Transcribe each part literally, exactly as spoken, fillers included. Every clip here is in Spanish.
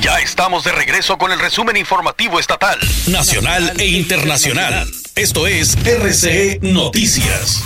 Ya estamos de regreso con el resumen informativo estatal, nacional e internacional. Esto es R C E Noticias.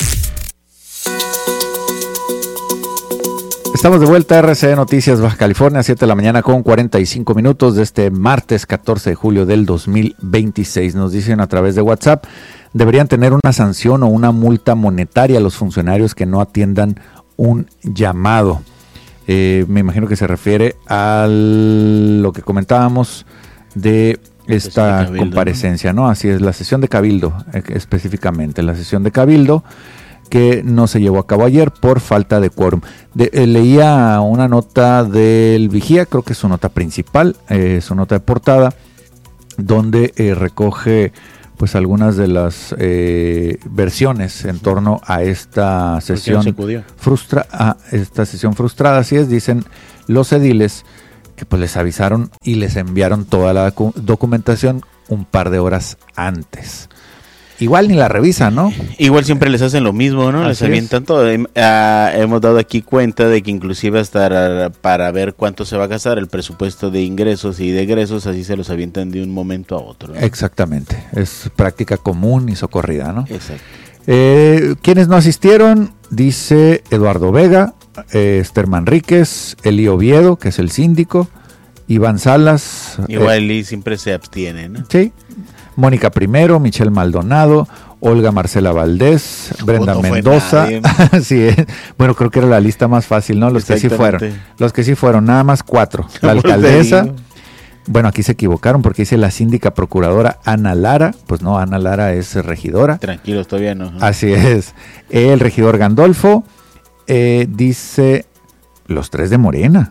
Estamos de vuelta a R C E Noticias Baja California, siete de la mañana con cuarenta y cinco minutos de este martes catorce de julio del dos mil veintiséis. Nos dicen a través de WhatsApp, deberían tener una sanción o una multa monetaria a los funcionarios que no atiendan un llamado. Eh, me imagino que se refiere a lo que comentábamos de esta de cabildo, comparecencia, ¿no? Así es, la sesión de cabildo, eh, específicamente, la sesión de cabildo que no se llevó a cabo ayer por falta de quórum. De, eh, leía una nota del Vigía, creo que es su nota principal, eh, su nota de portada, donde eh, recoge pues algunas de las eh, versiones en torno a esta sesión frustra a esta sesión frustrada. Así es, dicen los ediles que pues les avisaron y les enviaron toda la docu- documentación un par de horas antes. Igual ni la revisan, ¿no? Igual siempre les hacen lo mismo, ¿no? Así les avientan todo. Eh, uh, hemos dado aquí cuenta de que inclusive hasta para ver cuánto se va a gastar el presupuesto de ingresos y de egresos, así se los avientan de un momento a otro, ¿no? Exactamente. Es práctica común y socorrida, ¿no? Exacto. Eh, ¿Quiénes no asistieron? Dice Eduardo Vega, eh, Esther Manríquez, Eli Oviedo, que es el síndico, Iván Salas. Igual Eli eh, siempre se abstiene, ¿no? Sí. Mónica Primero, Michelle Maldonado, Olga Marcela Valdés, Brenda no Mendoza. Sí, bueno, creo que era la lista más fácil, ¿no? Los que sí fueron. Los que sí fueron, nada más cuatro. La alcaldesa. Bueno, aquí se equivocaron porque dice la síndica procuradora Ana Lara. Pues no, Ana Lara es regidora. Tranquilos, todavía no. Así es. El regidor Gandolfo. Eh, dice los tres de Morena.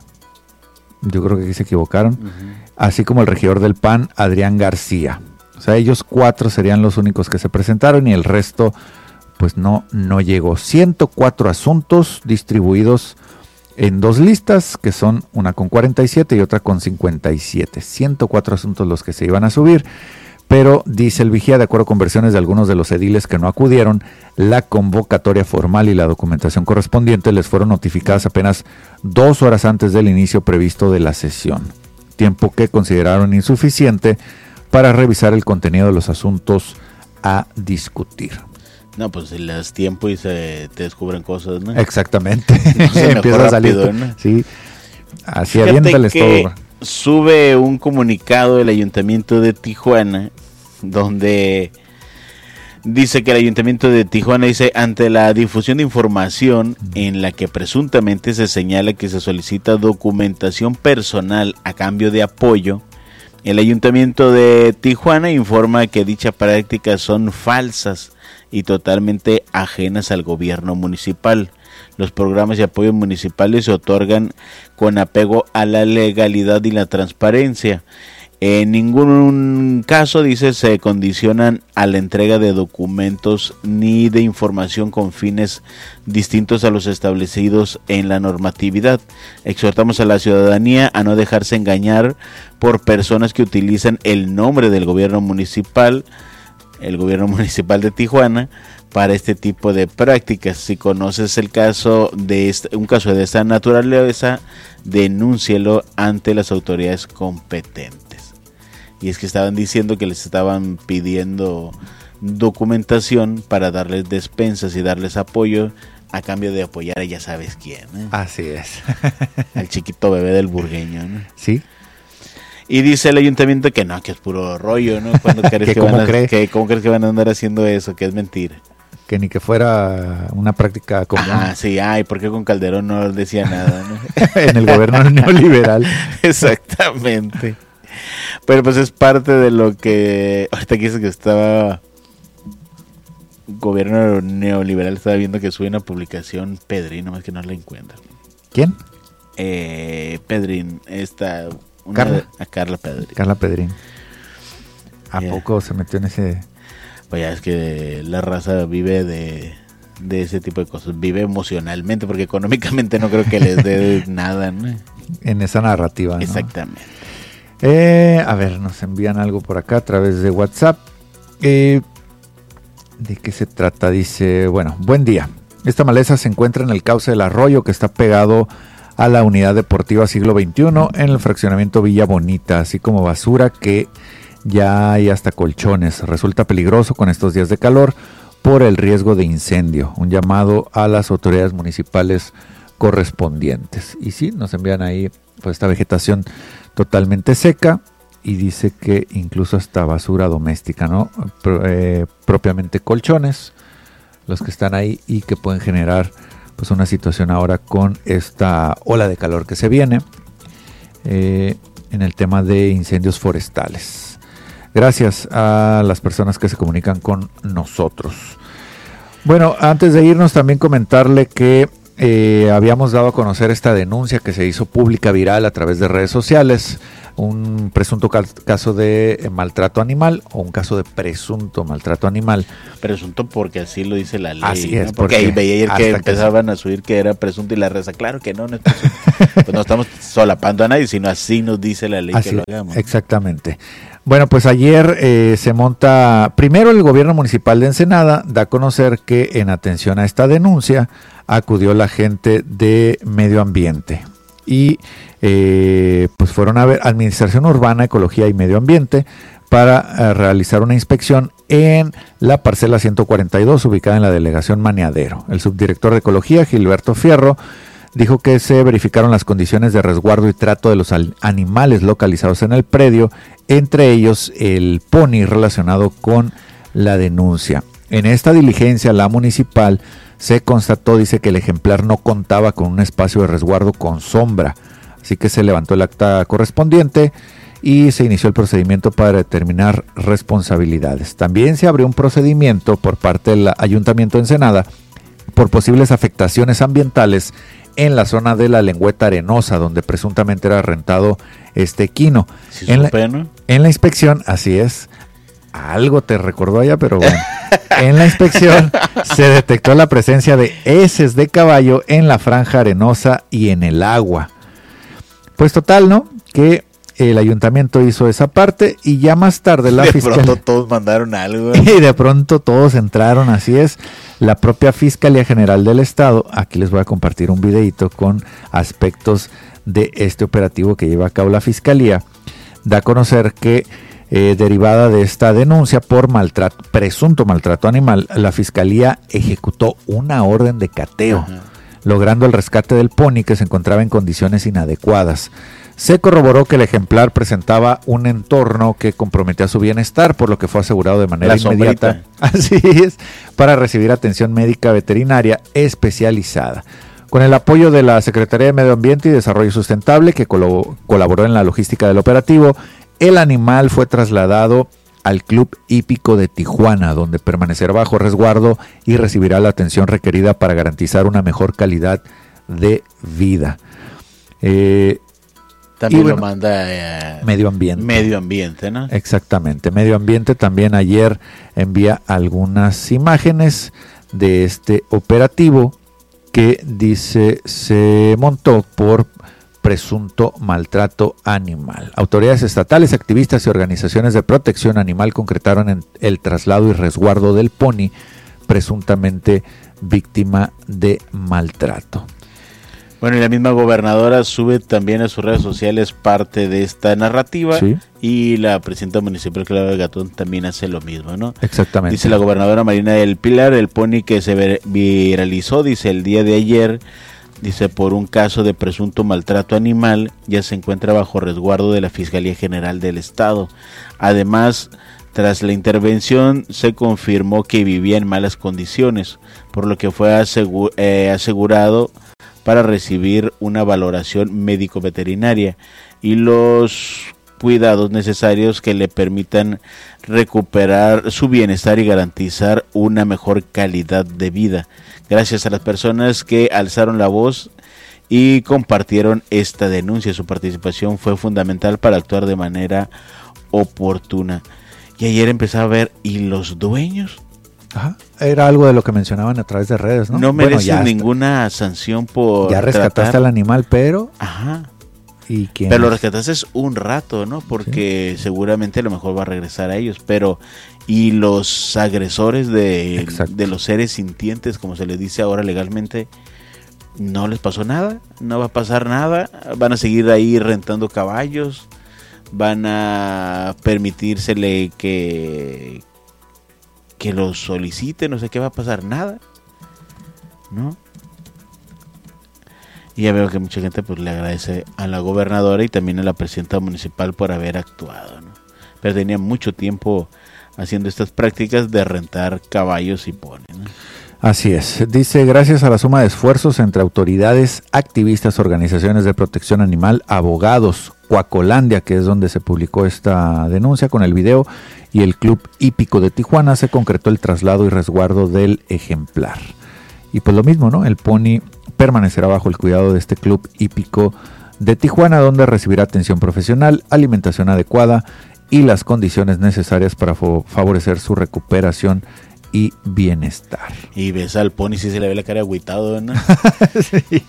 Yo creo que aquí se equivocaron. Uh-huh. Así como el regidor del P A N, Adrián García. O sea, ellos cuatro serían los únicos que se presentaron y el resto, pues no, no llegó. ciento cuatro asuntos distribuidos en dos listas, que son una con cuarenta y siete y otra con cincuenta y siete. ciento cuatro asuntos los que se iban a subir, pero dice el Vigía, de acuerdo con versiones de algunos de los ediles que no acudieron, la convocatoria formal y la documentación correspondiente les fueron notificadas apenas dos horas antes del inicio previsto de la sesión. Tiempo que consideraron insuficiente para revisar el contenido de los asuntos a discutir. No, pues si le das tiempo y se te descubren cosas, ¿no? Exactamente. Entonces, empieza a salir, rápido, ¿no? Sí. Así aviéntales todo. Sube un comunicado del Ayuntamiento de Tijuana, donde dice que el Ayuntamiento de Tijuana dice, ante la difusión de información en la que presuntamente se señala que se solicita documentación personal a cambio de apoyo, el Ayuntamiento de Tijuana informa que dichas prácticas son falsas y totalmente ajenas al gobierno municipal. Los programas de apoyo municipales se otorgan con apego a la legalidad y la transparencia. En ningún caso, dice, se condicionan a la entrega de documentos ni de información con fines distintos a los establecidos en la normatividad. Exhortamos a la ciudadanía a no dejarse engañar por personas que utilizan el nombre del gobierno municipal, el gobierno municipal de Tijuana, para este tipo de prácticas. Si conoces el caso de este, un caso de esta naturaleza, denúncielo ante las autoridades competentes. Y es que estaban diciendo que les estaban pidiendo documentación para darles despensas y darles apoyo a cambio de apoyar a ya sabes quién, ¿eh? Así es. Al chiquito bebé del burgueño, ¿no? Sí. Y dice el ayuntamiento que no, que es puro rollo, ¿no? ¿Cuándo crees que, que, van a, cree? que ¿Cómo crees que van a andar haciendo eso? Que es mentira. Que ni que fuera una práctica común. Ah, sí, ay, ¿por qué con Calderón no decía nada, no? En el gobierno neoliberal. Exactamente. Pero pues es parte de lo que ahorita aquí dice que estaba gobierno neoliberal, estaba viendo que sube una publicación Pedrín, nomás que no la encuentro. ¿Quién? Eh, Pedrín, esta una Carla. De, a Carla Pedrín. Carla Pedrín. ¿A Yeah. poco se metió en ese? Pues ya es que la raza vive de, de ese tipo de cosas, vive emocionalmente, porque económicamente no creo que les dé nada, ¿no? En esa narrativa, ¿no? Exactamente. Eh, a ver, nos envían algo por acá a través de WhatsApp. Eh, ¿De qué se trata? Dice, bueno, buen día. Esta maleza se encuentra en el cauce del arroyo que está pegado a la unidad deportiva Siglo veintiuno en el fraccionamiento Villa Bonita, así como basura que ya hay hasta colchones. Resulta peligroso con estos días de calor por el riesgo de incendio. Un llamado a las autoridades municipales correspondientes. Y sí, nos envían ahí pues esta vegetación totalmente seca y dice que incluso hasta basura doméstica, ¿no? Pro, eh, propiamente colchones, los que están ahí y que pueden generar pues una situación ahora con esta ola de calor que se viene eh, en el tema de incendios forestales. Gracias a las personas que se comunican con nosotros. Bueno, antes de irnos también comentarle que eh, habíamos dado a conocer esta denuncia que se hizo pública, viral a través de redes sociales, un presunto caso de maltrato animal o un caso de presunto maltrato animal. Presunto porque así lo dice la ley. Así es, ¿no? Porque, porque ahí veía ayer que empezaban que... a subir que era presunto y la reza, claro que no, no es presunto. Pues no estamos solapando a nadie, sino así nos dice la ley así, que lo hagamos. Exactamente. Bueno, pues ayer eh, se monta, primero el gobierno municipal de Ensenada da a conocer que en atención a esta denuncia acudió la gente de medio ambiente y eh, pues fueron a ver Administración Urbana, Ecología y Medio Ambiente para eh, realizar una inspección en la parcela ciento cuarenta y dos ubicada en la delegación Maniadero. El subdirector de Ecología, Gilberto Fierro, dijo que se verificaron las condiciones de resguardo y trato de los animales localizados en el predio, entre ellos el pony relacionado con la denuncia. En esta diligencia, la municipal se constató, dice, que el ejemplar no contaba con un espacio de resguardo con sombra, así que se levantó el acta correspondiente y se inició el procedimiento para determinar responsabilidades. También se abrió un procedimiento por parte del Ayuntamiento de Ensenada por posibles afectaciones ambientales en la zona de la Lengüeta Arenosa, donde presuntamente era rentado este equino. ¿Sí en, supe, la, ¿no? en la inspección, así es, algo te recordó allá, pero bueno, en la inspección se detectó la presencia de heces de caballo en la franja arenosa y en el agua. Pues total, ¿no? Que el ayuntamiento hizo esa parte y ya más tarde la fiscalía... De pronto todos mandaron algo. Y de pronto todos entraron, así es. La propia Fiscalía General del Estado, aquí les voy a compartir un videito con aspectos de este operativo que lleva a cabo la Fiscalía, da a conocer que eh, derivada de esta denuncia por maltrato, presunto maltrato animal, la Fiscalía ejecutó una orden de cateo, Ajá. logrando el rescate del pony que se encontraba en condiciones inadecuadas. Se corroboró que el ejemplar presentaba un entorno que comprometía su bienestar, por lo que fue asegurado de manera La inmediata, así es, para recibir atención médica veterinaria especializada. Con el apoyo de la Secretaría de Medio Ambiente y Desarrollo Sustentable, que colo- colaboró en la logística del operativo, el animal fue trasladado al Club Hípico de Tijuana, donde permanecerá bajo resguardo y recibirá la atención requerida para garantizar una mejor calidad de vida. Eh, También bueno, lo manda eh, Medio Ambiente. Medio Ambiente, ¿no? Exactamente. Medio Ambiente también ayer envía algunas imágenes de este operativo que dice se montó por presunto maltrato animal. Autoridades estatales, activistas y organizaciones de protección animal concretaron en el traslado y resguardo del pony presuntamente víctima de maltrato. Bueno, y la misma gobernadora sube también a sus redes sociales parte de esta narrativa, ¿sí? Y la presidenta municipal, Claudia Gatún, también hace lo mismo, ¿no? Exactamente. Dice la gobernadora Marina del Pilar, el pony que se viralizó, dice, el día de ayer, dice, por un caso de presunto maltrato animal, ya se encuentra bajo resguardo de la Fiscalía General del Estado. Además, tras la intervención, se confirmó que vivía en malas condiciones, por lo que fue asegu- eh, asegurado para recibir una valoración médico-veterinaria y los cuidados necesarios que le permitan recuperar su bienestar y garantizar una mejor calidad de vida. Gracias a las personas que alzaron la voz y compartieron esta denuncia, su participación fue fundamental para actuar de manera oportuna. Y ayer empezaba a ver, ¿y los dueños? Ajá. Era algo de lo que mencionaban a través de redes, ¿no? No merecen bueno, ninguna está. sanción por ya rescataste tratar... al animal, pero... Ajá. ¿Y quién pero es? Lo rescataste un rato, ¿no? Porque sí. seguramente a lo mejor va a regresar a ellos, pero... Y los agresores de, de los seres sintientes, como se les dice ahora legalmente, no les pasó nada, no va a pasar nada, van a seguir ahí rentando caballos, van a permitírsele que, que los solicite, no sé qué va a pasar, nada, ¿no? Y ya veo que mucha gente pues le agradece a la gobernadora y también a la presidenta municipal por haber actuado, ¿no? Pero tenía mucho tiempo haciendo estas prácticas de rentar caballos y ponis, ¿no? Así es. Dice, gracias a la suma de esfuerzos entre autoridades, activistas, organizaciones de protección animal, abogados, Cuacolandia, que es donde se publicó esta denuncia con el video, y el Club Hípico de Tijuana, se concretó el traslado y resguardo del ejemplar. Y pues lo mismo, ¿no? El pony permanecerá bajo el cuidado de este Club Hípico de Tijuana, donde recibirá atención profesional, alimentación adecuada y las condiciones necesarias para favorecer su recuperación y bienestar. Y ves al pony, si se le ve la cara agüitado, ¿no? Sí.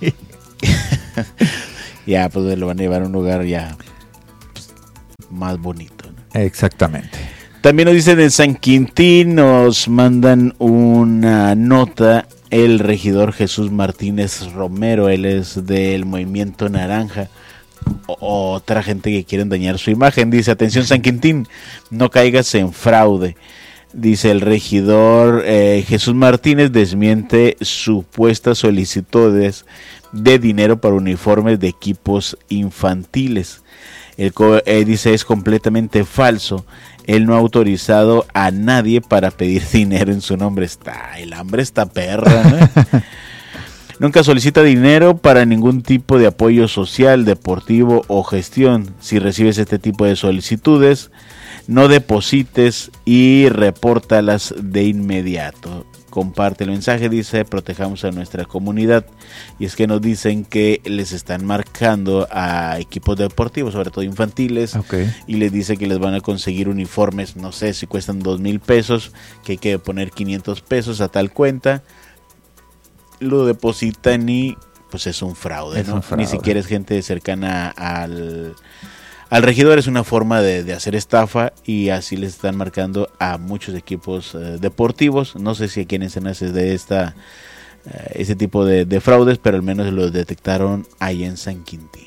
Ya, pues lo van a llevar a un lugar ya pues, más bonito, ¿no? Exactamente. También nos dicen en San Quintín, nos mandan una nota el regidor Jesús Martínez Romero, él es del Movimiento Naranja. O, otra gente que quieren dañar su imagen. Dice, atención San Quintín, no caigas en fraude. Dice el regidor eh, Jesús Martínez desmiente supuestas solicitudes de dinero para uniformes de equipos infantiles. El, eh, dice es completamente falso. Él no ha autorizado a nadie para pedir dinero en su nombre. Está, el hambre está perra, ¿no? Nunca solicita dinero para ningún tipo de apoyo social, deportivo o gestión. Si recibes este tipo de solicitudes, no deposites y repórtalas de inmediato. Comparte el mensaje, dice, protejamos a nuestra comunidad. Y es que nos dicen que les están marcando a equipos deportivos, sobre todo infantiles, okay. Y les dice que les van a conseguir uniformes, no sé si cuestan dos mil pesos, que hay que poner quinientos pesos a tal cuenta. Lo depositan y pues es un fraude, es ¿no? Un fraude. Ni siquiera es gente cercana al... Al regidor, es una forma de, de hacer estafa y así les están marcando a muchos equipos eh, deportivos. No sé si aquí en Ensenada se de esta eh, ese tipo de, de fraudes, pero al menos los detectaron ahí en San Quintín.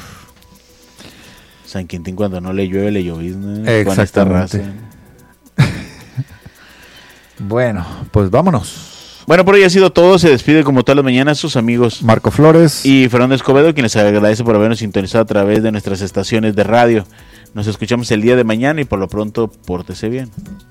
San Quintín cuando no le llueve, le llovizna. Exactamente. Bueno, pues vámonos. Bueno, por hoy ha sido todo. Se despide como todas las mañanas sus amigos Marco Flores y Fernando Escobedo, quien les agradece por habernos sintonizado a través de nuestras estaciones de radio. Nos escuchamos el día de mañana y por lo pronto, pórtese bien.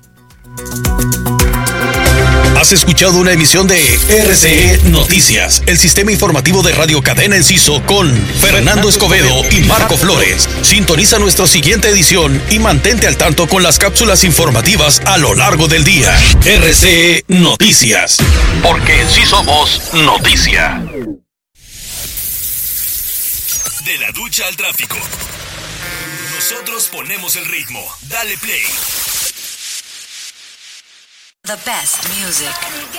Has escuchado una emisión de R C E Noticias, el sistema informativo de Radio Cadena Enciso con Fernando Escobedo y Marco Flores. Sintoniza nuestra siguiente edición y mantente al tanto con las cápsulas informativas a lo largo del día. R C E Noticias, porque en sí somos noticia. De la ducha al tráfico, nosotros ponemos el ritmo. Dale play. The best music.